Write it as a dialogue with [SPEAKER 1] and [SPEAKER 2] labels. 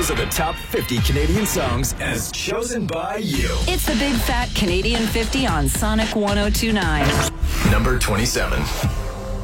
[SPEAKER 1] Those are the top 50 Canadian songs as chosen by you.
[SPEAKER 2] It's the Big Fat Canadian 50 on Sonic 102.9.
[SPEAKER 1] Number 27.